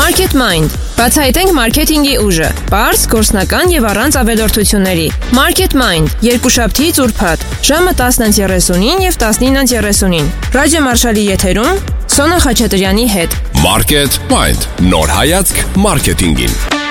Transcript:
Market Mind. Բացահայտենք մարքեթինգի ուժը։ Պարզ, գործնական եւ առանց ավելորդությունների։ Market Mind. Երկուշաբթի ուրբաթ, ժամը 10:39 եւ 19:39։ Ռադիո Մարշալի եթերում Սոնա Խաչատրյանի հետ։ Market Mind. Նոր հայացք մարքեթինգին։